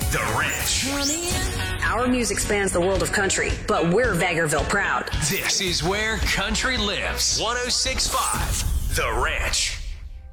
The Ranch. Our music spans the world of country, but we're Vegreville proud. This is where country lives. 106.5 The Ranch.